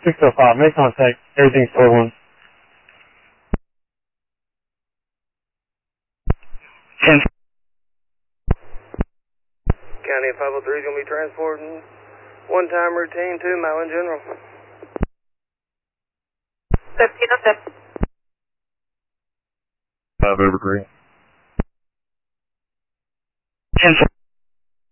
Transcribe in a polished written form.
605, make contact. Everything's 4-1. County 503 is going to be transporting one-time routine to Milan General. 1506. 5 over 3.